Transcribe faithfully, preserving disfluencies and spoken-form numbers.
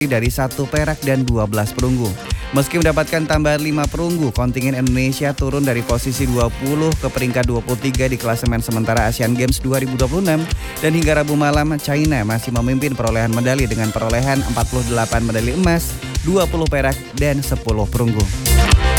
dari satu perak dan dua belas perunggu. Meski mendapatkan tambahan lima perunggu, kontingen Indonesia turun dari posisi dua puluh ke peringkat dua puluh tiga di klasemen sementara Asian Games dua ribu dua puluh enam. Dan hingga Rabu malam, China masih memimpin perolehan medali dengan perolehan empat puluh delapan medali emas, dua puluh perak, dan sepuluh perunggu.